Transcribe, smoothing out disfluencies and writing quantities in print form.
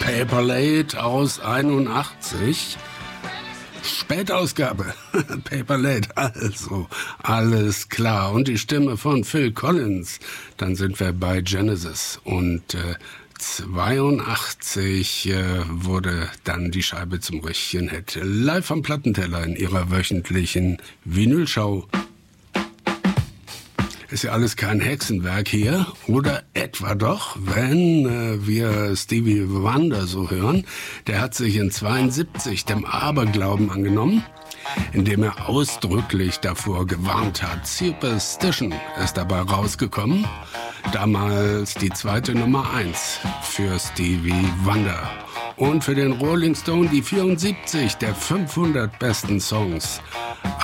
Paper Late aus 81. Spätausgabe. Paper Late, also alles klar. Und die Stimme von Phil Collins. Dann sind wir bei Genesis. Und 82 wurde dann die Scheibe zum richtigen Hit. Live am Plattenteller in ihrer wöchentlichen Vinylschau. Ist ja alles kein Hexenwerk hier, oder etwa doch, wenn wir Stevie Wonder so hören. Der hat sich in 72 dem Aberglauben angenommen, indem er ausdrücklich davor gewarnt hat. Superstition ist dabei rausgekommen. Damals die zweite Nummer 1 für Stevie Wonder. Und für den Rolling Stone die 74 der 500 besten Songs